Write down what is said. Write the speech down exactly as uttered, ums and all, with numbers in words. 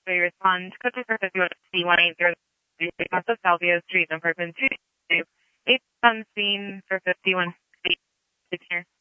we respond. Customer for fifty-one C one eight zero south of Salvia Street, apartment two, eight unseen for fifty-one C here.